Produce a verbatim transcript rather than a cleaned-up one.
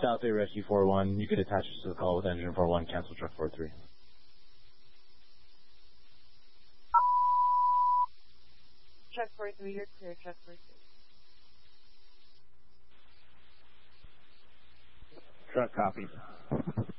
South Bay Rescue four one. You could attach us to the call with engine four one, cancel truck four three. Truck four three, you're clear, truck four three. Truck copy.